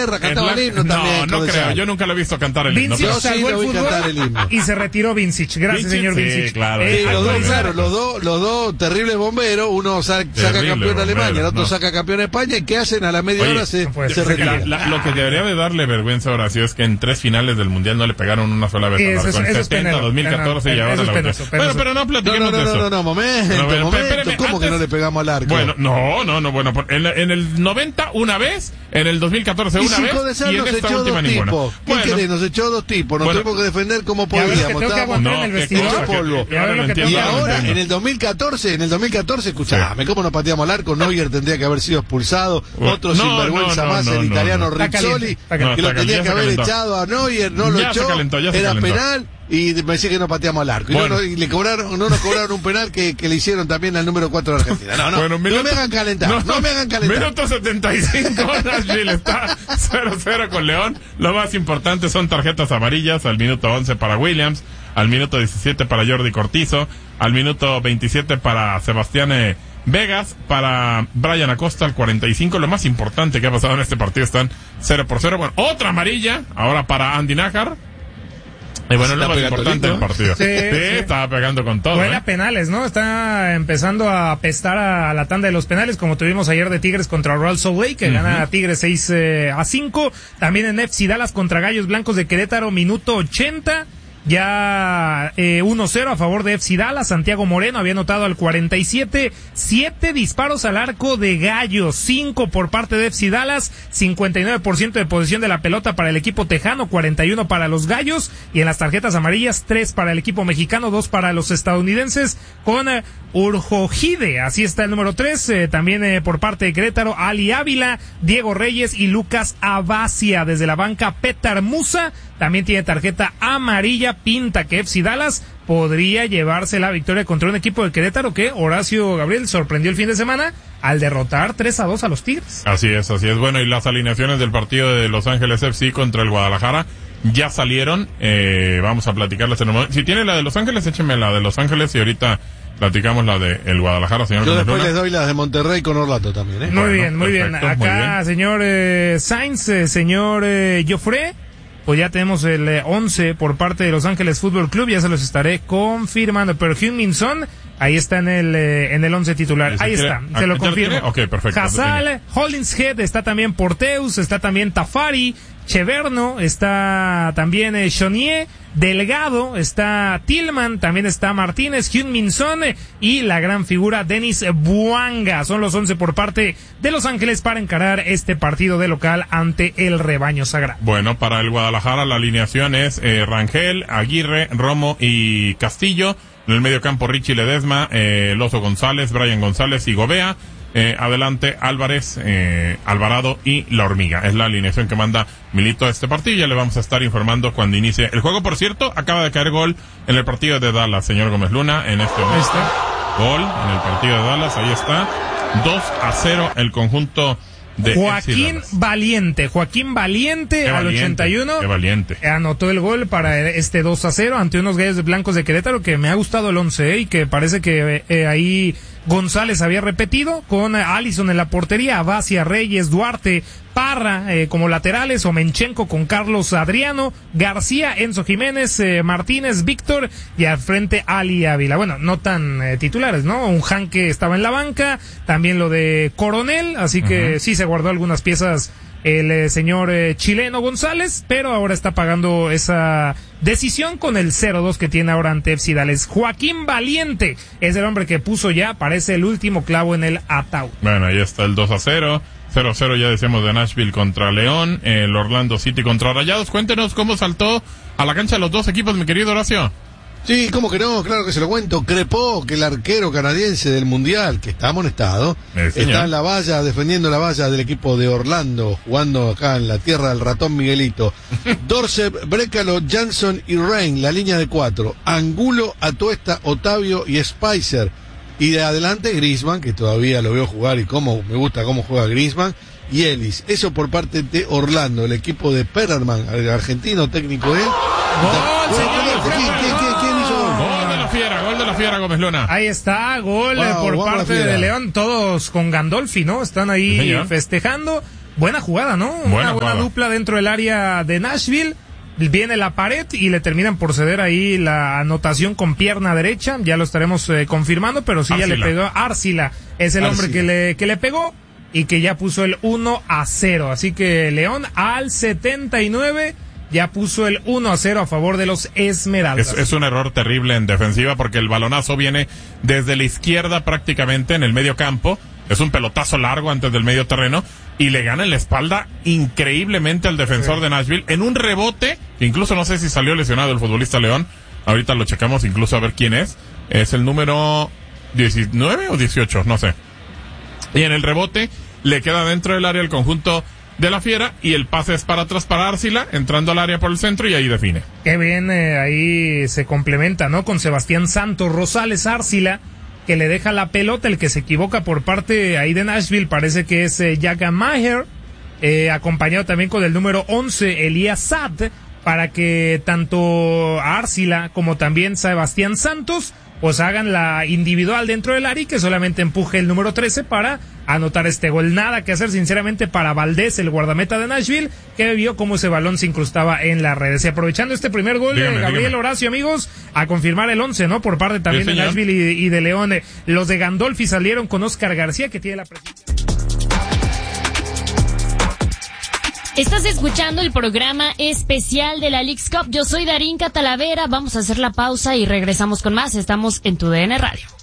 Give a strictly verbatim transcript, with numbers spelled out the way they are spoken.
Inglaterra, cantaba el himno también. No, no creo, yo nunca lo he visto cantar el himno. Vincic salvó el fútbol y se retiró Vincic. Gracias, señor Vincic. Sí, claro. Eh, los dos, claro, los dos, los dos terribles bomberos, uno saca Terrible campeón bombero, Alemania, el otro no. saca campeón España, y ¿qué hacen? A la media Oye, hora se, no se retiran. La, la, lo que debería de darle vergüenza a Horacio es que en tres finales del Mundial no le pegaron una sola vez Sí, al eso Arco. es- En eso es setenta, penoso, dos mil catorce y penoso, ahora eso es la penoso, última. penoso. Bueno, pero no No, platiquemos no, de no, eso. no, no, momento, No, pero, momento. espérame, ¿Cómo que antes- no le pegamos al arco? Bueno, no, no, no, bueno, por- en, la- en el noventa una vez, en el dos mil catorce Y una si vez, de ser y en nos esta echó última dos ninguna. tipos. ¿Qué Bueno, querés? Nos echó dos tipos. Nos Bueno. tuvimos que defender como Ya ves que podíamos. tengo que Estábamos- aguantar en no, el qué vestidor. cosa, polvo. que- ahora Y lo ahora entiendo, Y Ya, ahora lo ahora, entiendo. en el dos mil catorce, en el dos mil catorce, escuchá, me cómo nos pateamos al arco, Neuer tendría que haber sido expulsado, Bueno, otro no, sinvergüenza no, no, más, no, el no, italiano no. Está Rizzoli, caliente, está caliente. que lo No, está tenía caliente, que haber se calentó. echado a Neuer, no lo Ya se echó, calentó, ya se era calentó. penal, y me decía que no pateamos al arco. Y, Bueno. no, no, y le cobraron, no nos cobraron un penal que, que le hicieron también al número cuatro de Argentina. No, no, Bueno, no minuto- me hagan calentar, no, me hagan calentar. Minuto setenta y cinco, Nashville está cero cero con León. Lo más importante son tarjetas amarillas. Al minuto once para Williams, al minuto diecisiete para Jordi Cortizo, al minuto veintisiete para Sebastián eh, Vegas, para Brian Acosta al cuarenta y cinco. Lo más importante que ha pasado en este partido, están cero por cero. Bueno, otra amarilla ahora para Andy Nájar. Y bueno, Se lo está más pegando importante del lindo. partido. Sí, sí. Estaba pegando con todo. Buena ¿eh? penales, ¿no? Está empezando a apestar a la tanda de los penales, como tuvimos ayer de Tigres contra Real Salt Lake, que gana a Tigres seis a cinco. También en F C Dallas contra Gallos Blancos de Querétaro, minuto ochenta. Ya eh, uno cero a favor de F C Dallas. Santiago Moreno había anotado al cuarenta y siete. Siete disparos al arco de Gallos, cinco por parte de F C Dallas, cincuenta y nueve por ciento de posesión de la pelota para el equipo tejano, cuarenta y uno para los Gallos, y en las tarjetas amarillas, tres para el equipo mexicano, dos para los estadounidenses, con eh, Urjojide, así está el número tres, eh, también eh, por parte de Querétaro, Ali Ávila, Diego Reyes y Lucas Abacia. Desde la banca, Petar Musa también tiene tarjeta amarilla, pinta que F C Dallas podría llevarse la victoria contra un equipo de Querétaro que Horacio Gabriel sorprendió el fin de semana al derrotar tres a dos a los Tigres. Así es, así es. Bueno, y las alineaciones del partido de Los Ángeles F C contra el Guadalajara ya salieron. Eh, vamos a platicarlas en un momento. Si tiene la de Los Ángeles, écheme la de Los Ángeles y ahorita platicamos la de el Guadalajara, señor. Yo Gómez después Luna. les doy las de Monterrey con Orlando también, ¿eh? Muy Bueno, bien, muy bien. perfecto, muy Acá, bien. señor eh, Sainz, eh, señor eh, Joffre, pues ya tenemos el eh, once por parte de Los Ángeles Fútbol Club, ya se los estaré confirmando. Pero Heung-Min Son, ahí está en el eh, en el once titular. ¿Y Ahí si está, quiere- se lo ¿ya lo confirmo. tiene? Ok, perfecto. Hazal, Hollingshead, está también Porteus, está también Tafari, Cheverno, está también eh, Chonier, Delgado, está Tillman, también está Martínez, Heung-Min Son eh, y la gran figura Denis Buanga. Son los once por parte de Los Ángeles para encarar este partido de local ante el rebaño sagrado. Bueno, para el Guadalajara la alineación es eh, Rangel, Aguirre, Romo y Castillo. En el medio campo, Richie Ledesma, eh, Loso González, Brian González y Gobea. Eh, adelante, Álvarez, eh, Alvarado y La Hormiga. Es la alineación que manda Milito a este partido. Ya le vamos a estar informando cuando inicie el juego. Por cierto, acaba de caer gol en el partido de Dallas, señor Gómez Luna, en este momento. Gol en el partido de Dallas, ahí está. dos a cero el conjunto de Joaquín Dallas. Valiente, Joaquín Valiente Qué al valiente, ochenta y uno. Qué valiente. Anotó el gol para este dos a cero ante unos Gallos Blancos de Querétaro, que me ha gustado el once, ¿eh? Y que parece que eh, ahí González había repetido con eh, Allison en la portería, Abacia, Reyes, Duarte, Parra eh, como laterales, Omenchenko con Carlos Adriano, García, Enzo Jiménez, eh, Martínez, Víctor y al frente Ali Ávila. Bueno, no tan eh, titulares, ¿no? Un Han que estaba en la banca, también lo de Coronel, así que Ujú. sí se guardó algunas piezas el eh, señor eh, chileno González, pero ahora está pagando esa decisión con el cero dos que tiene ahora ante F C Dallas. Joaquín Valiente es el hombre que puso ya, parece el último clavo en el ataúd. Bueno, ahí está el dos a cero. cero a cero ya decíamos de Nashville contra León, el Orlando City contra Rayados. Cuéntenos cómo saltó a la cancha los dos equipos, mi querido Horacio. Sí, ¿cómo que no? Claro que se lo cuento. Crepó, que el arquero canadiense del Mundial, que está amonestado, Eh, señor. está en la valla, defendiendo la valla del equipo de Orlando, jugando acá en la tierra del ratón Miguelito. Dorcep, Brécalo, Jansson y Rain, la línea de cuatro. Angulo, Atuesta, Otavio y Spicer. Y de adelante Griezmann, que todavía lo veo jugar y cómo me gusta cómo juega Griezmann, y Ellis. Eso por parte de Orlando, el equipo de Pererman, el argentino técnico él. ¡Gol, señor! ¿Quién, quién, quién, quién hizo gol? Gol de la fiera, gol de la fiera, Gómez Luna. Ahí está, gol Wow, eh, por vamos parte la fiera. de León, todos con Gandolfi, ¿no? Están ahí Sí, señor. festejando. buena jugada, ¿no? Buena Una buena jugada. dupla dentro del área de Nashville. Viene la pared y le terminan por ceder ahí la anotación con pierna derecha. Ya lo estaremos eh, confirmando, pero sí, ya le pegó. Arcila es el hombre que le, que le pegó y que ya puso el uno a cero. Así que León al setenta y nueve ya puso el uno a cero a favor de los Esmeraldas. Es, es un error terrible en defensiva porque el balonazo viene desde la izquierda prácticamente en el medio campo. Es un pelotazo largo antes del medio terreno y le gana en la espalda increíblemente al defensor sí. de Nashville en un rebote, que incluso no sé si salió lesionado el futbolista León. Ahorita lo checamos incluso a ver quién es. Es el número diecinueve o dieciocho, no sé. Y en el rebote le queda dentro del área el conjunto de la Fiera y el pase es para atrás para Arcila, entrando al área por el centro y ahí define. Qué bien, eh, ahí se complementa, ¿no? Con Sebastián Santos Rosales Arcila, que le deja la pelota, el que se equivoca por parte ahí de Nashville parece que es eh, Jaga Maher, eh, acompañado también con el número once, Elías Sad, para que tanto Arcila como también Sebastián Santos pues hagan la individual dentro del área y que solamente empuje el número trece para anotar este gol. Nada que hacer sinceramente para Valdés, el guardameta de Nashville, que vio cómo ese balón se incrustaba en las redes. Y aprovechando este primer gol de Gabriel dígame. Horacio, amigos, a confirmar el once, ¿no? Por parte también sí, de Nashville y, y de León. Los de Gandolfi salieron con Oscar García, que tiene la presencia. Estás escuchando el programa especial de la Leagues Cup. Yo soy Darín Catalavera. Vamos a hacer la pausa y regresamos con más. Estamos en tu D N Radio.